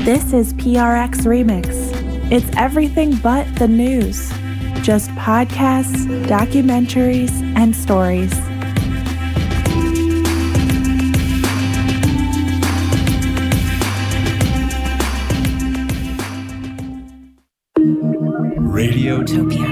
This is PRX Remix. It's everything but the news. Just podcasts, documentaries, and stories. Radiotopia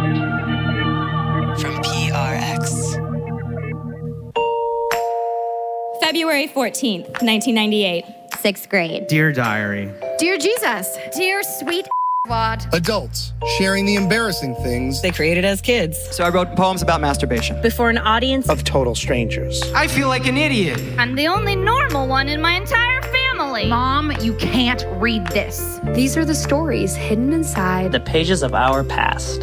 from PRX. February 14th, 1998. 6th grade. Dear Diary. Dear Jesus. Dear sweet wad. Adults sharing the embarrassing things they created as kids. So I wrote poems about masturbation. Before an audience of total strangers. I feel like an idiot. I'm the only normal one in my entire family. Mom, you can't read this. These are the stories hidden inside the pages of our past.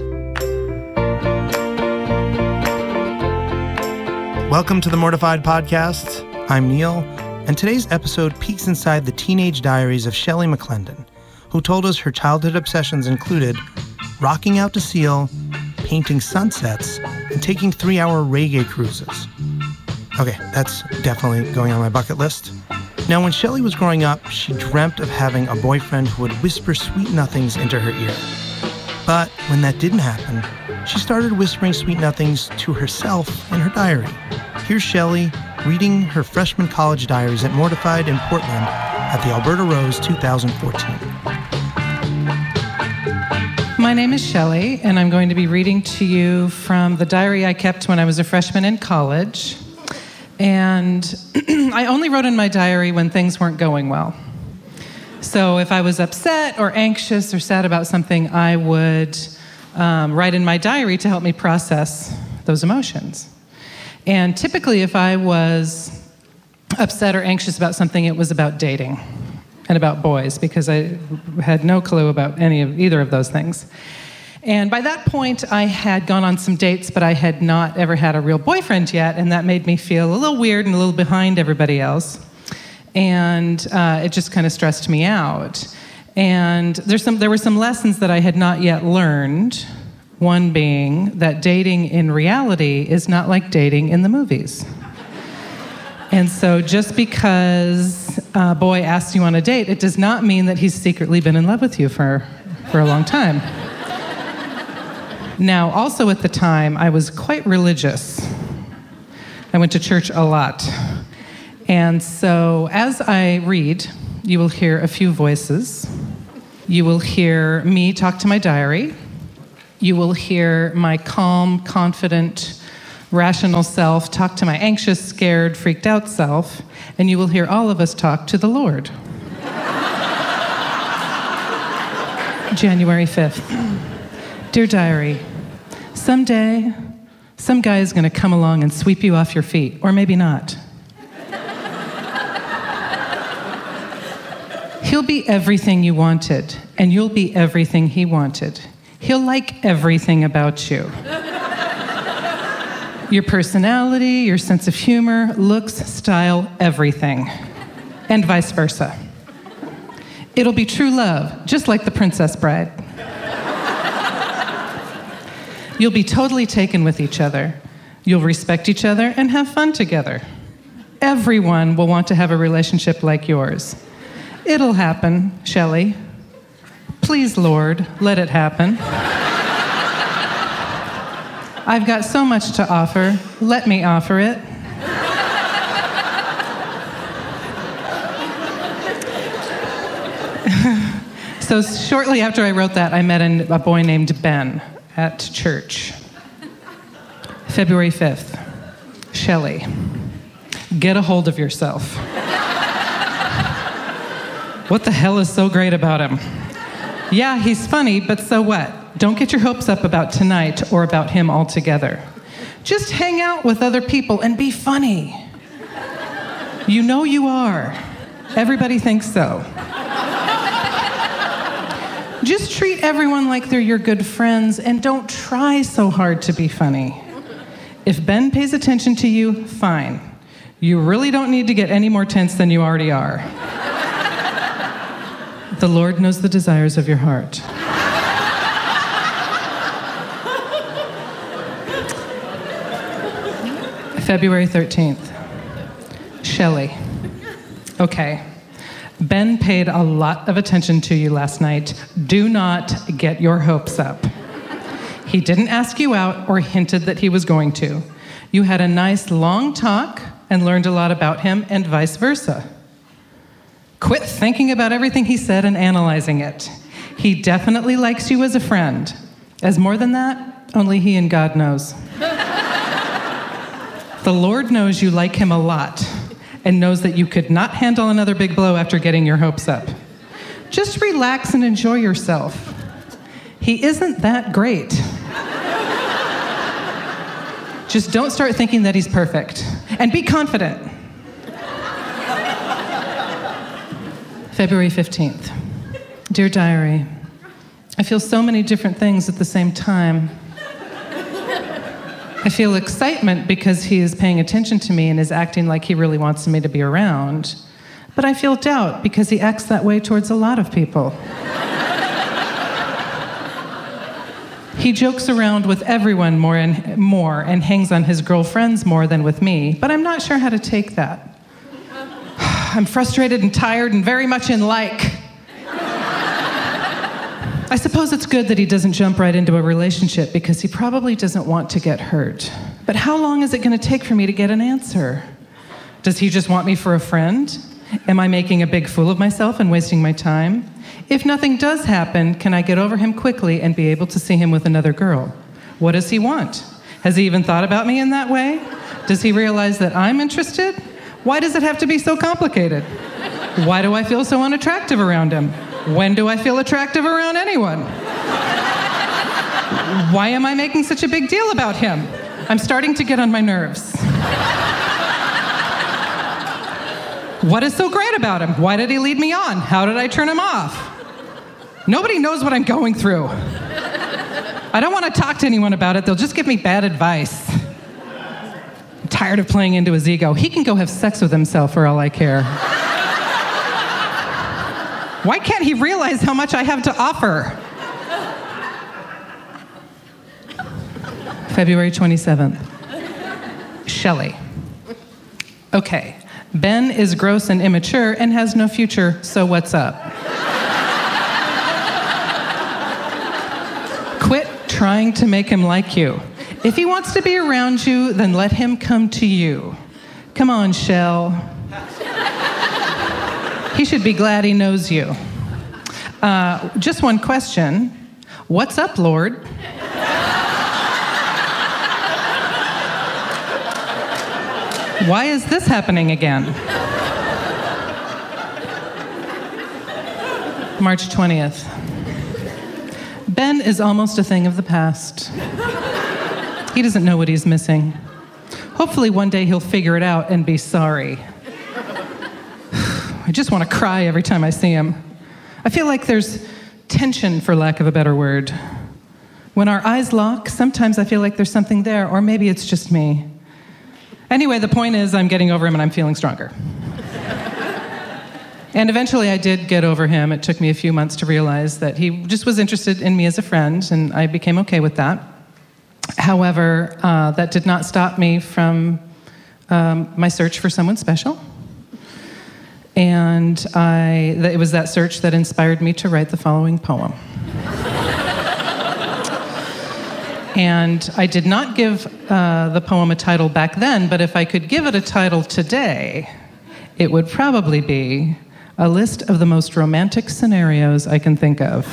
Welcome to the Mortified Podcast. I'm Neil, and today's episode peeks inside the teenage diaries of Shelley McClendon, who told us her childhood obsessions included rocking out to Seal, painting sunsets, and taking 3-hour reggae cruises. Okay, that's definitely going on my bucket list. Now, when Shelley was growing up, she dreamt of having a boyfriend who would whisper sweet nothings into her ear. But when that didn't happen, she started whispering sweet nothings to herself in her diary. Here's Shelley reading her freshman college diaries at Mortified in Portland at the Alberta Rose 2014. My name is Shelley, and I'm going to be reading to you from the diary I kept when I was a freshman in college. And I only wrote in my diary when things weren't going well. So if I was upset or anxious or sad about something, I would write in my diary to help me process those emotions. And typically, if I was upset or anxious about something, it was about dating and about boys, because I had no clue about either of those things. And by that point, I had gone on some dates, but I had not ever had a real boyfriend yet, and that made me feel a little weird and a little behind everybody else. And it just kind of stressed me out. And there were some lessons that I had not yet learned, one being that dating in reality is not like dating in the movies. And so just because a boy asks you on a date, it does not mean that he's secretly been in love with you for a long time. Now, also at the time, I was quite religious. I went to church a lot. And so as I read, you will hear a few voices. You will hear me talk to my diary. You will hear my calm, confident, rational self talk to my anxious, scared, freaked out self. And you will hear all of us talk to the Lord. January 5th. Dear Diary, someday, some guy is going to come along and sweep you off your feet, or maybe not. He'll be everything you wanted, and you'll be everything he wanted. He'll like everything about you. Your personality, your sense of humor, looks, style, everything. And vice versa. It'll be true love, just like The Princess Bride. You'll be totally taken with each other. You'll respect each other and have fun together. Everyone will want to have a relationship like yours. It'll happen, Shelley. Please, Lord, let it happen. I've got so much to offer. Let me offer it. So shortly after I wrote that, I met a boy named Ben at church. February 5th. Shelley, get a hold of yourself. What the hell is so great about him? Yeah, he's funny, but so what? Don't get your hopes up about tonight or about him altogether. Just hang out with other people and be funny. You know you are. Everybody thinks so. Just treat everyone like they're your good friends and don't try so hard to be funny. If Ben pays attention to you, fine. You really don't need to get any more tense than you already are. The Lord knows the desires of your heart. February 13th. Shelley. Okay. Ben paid a lot of attention to you last night. Do not get your hopes up. He didn't ask you out or hinted that he was going to. You had a nice long talk and learned a lot about him and vice versa. Quit thinking about everything he said and analyzing it. He definitely likes you as a friend. As more than that, only he and God knows. The Lord knows you like him a lot and knows that you could not handle another big blow after getting your hopes up. Just relax and enjoy yourself. He isn't that great. Just don't start thinking that he's perfect. And be confident. February 15th. Dear Diary, I feel so many different things at the same time. I feel excitement because he is paying attention to me and is acting like he really wants me to be around. But I feel doubt because he acts that way towards a lot of people. He jokes around with everyone more and hangs on his girlfriends more than with me, but I'm not sure how to take that. I'm frustrated and tired and very much in like. I suppose it's good that he doesn't jump right into a relationship because he probably doesn't want to get hurt. But how long is it going to take for me to get an answer? Does he just want me for a friend? Am I making a big fool of myself and wasting my time? If nothing does happen, can I get over him quickly and be able to see him with another girl? What does he want? Has he even thought about me in that way? Does he realize that I'm interested? Why does it have to be so complicated? Why do I feel so unattractive around him? When do I feel attractive around anyone? Why am I making such a big deal about him? I'm starting to get on my nerves. What is so great about him? Why did he lead me on? How did I turn him off? Nobody knows what I'm going through. I don't want to talk to anyone about it. They'll just give me bad advice. I'm tired of playing into his ego. He can go have sex with himself for all I care. Why can't he realize how much I have to offer? February 27th. Shelley. Okay, Ben is gross and immature and has no future, so what's up? Quit trying to make him like you. If he wants to be around you, then let him come to you. Come on, Shell. He should be glad he knows you. Just one question. What's up, Lord? Why is this happening again? March 20th. Ben is almost a thing of the past. He doesn't know what he's missing. Hopefully one day he'll figure it out and be sorry. I just want to cry every time I see him. I feel like there's tension, for lack of a better word. When our eyes lock, sometimes I feel like there's something there, or maybe it's just me. Anyway, the point is I'm getting over him and I'm feeling stronger. And eventually I did get over him. It took me a few months to realize that he just was interested in me as a friend, and I became okay with that. However, that did not stop me from my search for someone special. And it was that search that inspired me to write the following poem. And I did not give the poem a title back then, but if I could give it a title today, it would probably be A List of the Most Romantic Scenarios I Can Think of.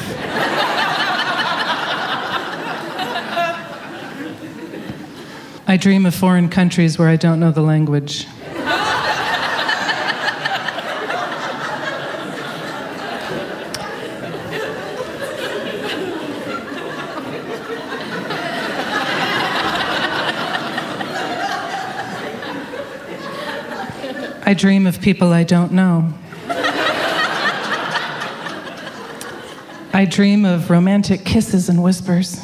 I dream of foreign countries where I don't know the language. I dream of people I don't know. I dream of romantic kisses and whispers.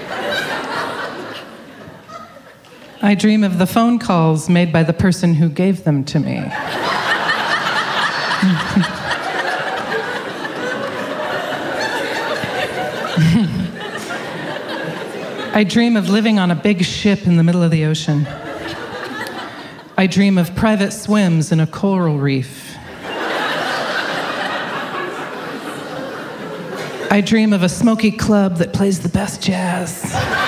I dream of the phone calls made by the person who gave them to me. I dream of living on a big ship in the middle of the ocean. I dream of private swims in a coral reef. I dream of a smoky club that plays the best jazz.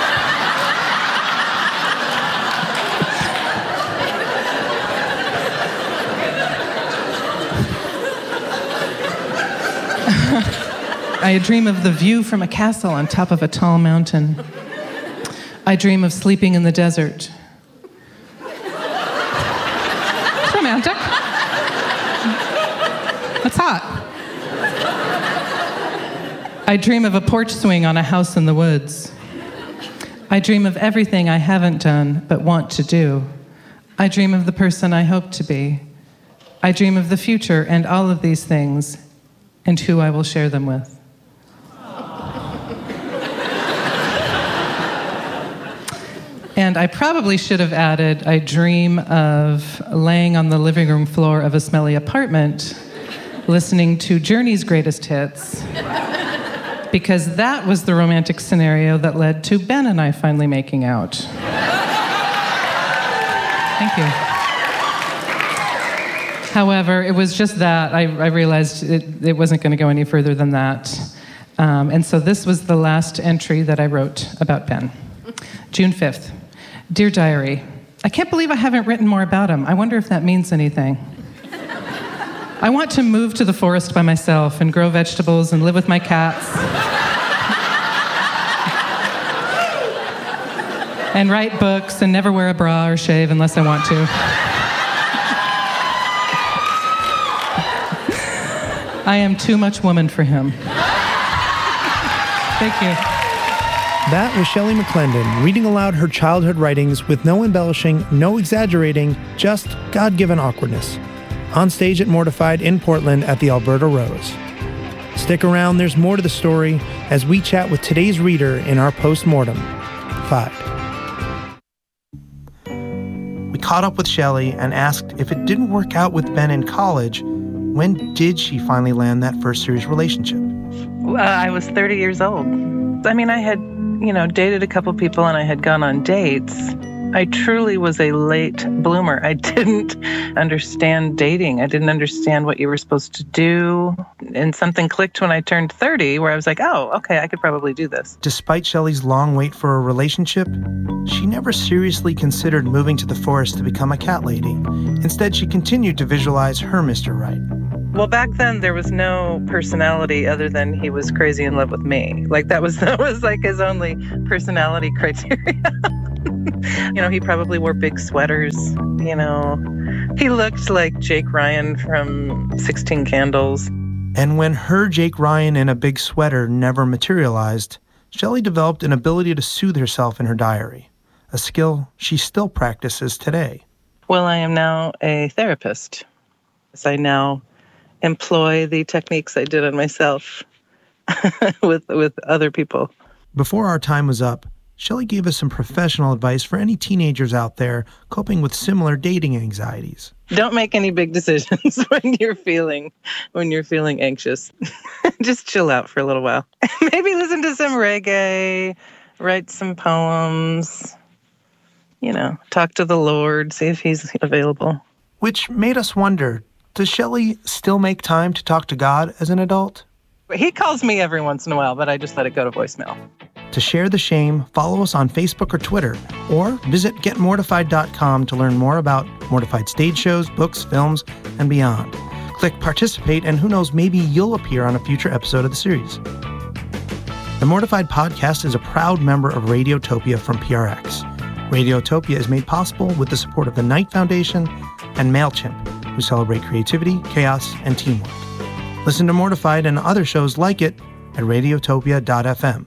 I dream of the view from a castle on top of a tall mountain. I dream of sleeping in the desert. It's romantic. It's hot. I dream of a porch swing on a house in the woods. I dream of everything I haven't done but want to do. I dream of the person I hope to be. I dream of the future and all of these things and who I will share them with. And I probably should have added, I dream of laying on the living room floor of a smelly apartment, listening to Journey's greatest hits, because that was the romantic scenario that led to Ben and I finally making out. Thank you. However, it was just that. I realized it wasn't going to go any further than that. And so this was the last entry that I wrote about Ben. June 5th. Dear Diary, I can't believe I haven't written more about him. I wonder if that means anything. I want to move to the forest by myself and grow vegetables and live with my cats. And write books and never wear a bra or shave unless I want to. I am too much woman for him. Thank you. That was Shelley McClendon reading aloud her childhood writings with no embellishing, no exaggerating, just God-given awkwardness. On stage at Mortified in Portland at the Alberta Rose. Stick around, there's more to the story as we chat with today's reader in our post-mortem. 5. We caught up with Shelley and asked if it didn't work out with Ben in college, when did she finally land that first serious relationship? I was 30 years old. I mean, I had dated a couple people and I had gone on dates. I truly was a late bloomer. I didn't understand dating. I didn't understand what you were supposed to do. And something clicked when I turned 30 where I was like, oh, okay, I could probably do this. Despite Shelley's long wait for a relationship, she never seriously considered moving to the forest to become a cat lady. Instead, she continued to visualize her Mr. Right. Well, back then there was no personality other than he was crazy in love with me. Like that was like his only personality criteria. He probably wore big sweaters, He looked like Jake Ryan from 16 Candles. And when her Jake Ryan in a big sweater never materialized, Shelley developed an ability to soothe herself in her diary, a skill she still practices today. Well, I am now a therapist. I now employ the techniques I did on myself with other people. Before our time was up, Shelley gave us some professional advice for any teenagers out there coping with similar dating anxieties. Don't make any big decisions when you're feeling anxious. Just chill out for a little while. Maybe listen to some reggae, write some poems, talk to the Lord, see if he's available. Which made us wonder, does Shelley still make time to talk to God as an adult? He calls me every once in a while, but I just let it go to voicemail. To share the shame, follow us on Facebook or Twitter, or visit getmortified.com to learn more about Mortified stage shows, books, films, and beyond. Click participate, and who knows, maybe you'll appear on a future episode of the series. The Mortified podcast is a proud member of Radiotopia from PRX. Radiotopia is made possible with the support of the Knight Foundation and MailChimp, who celebrate creativity, chaos, and teamwork. Listen to Mortified and other shows like it at radiotopia.fm.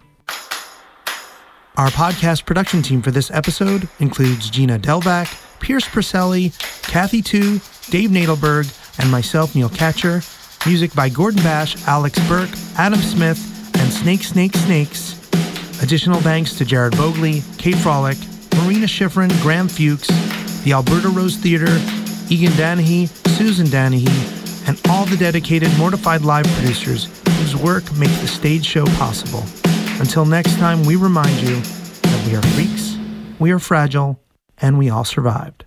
Our podcast production team for this episode includes Gina Delvac, Pierce Purcelli, Kathy Tu, Dave Nadelberg, and myself, Neil Katcher. Music by Gordon Bash, Alex Burke, Adam Smith, and Snakes. Additional thanks to Jared Bogley, Kate Frolick, Marina Schifrin, Graham Fuchs, the Alberta Rose Theater, Egan Danahy, Susan Danahy, and all the dedicated Mortified Live producers whose work makes the stage show possible. Until next time, we remind you that we are freaks, we are fragile, and we all survived.